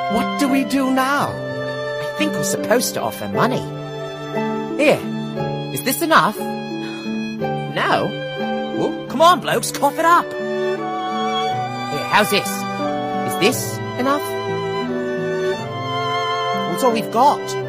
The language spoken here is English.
What do we do now? I think we're supposed to offer money. Here, is this enough? No? Well, come on, blokes, cough it up. Here, how's this? Is this enough? That's all we've got.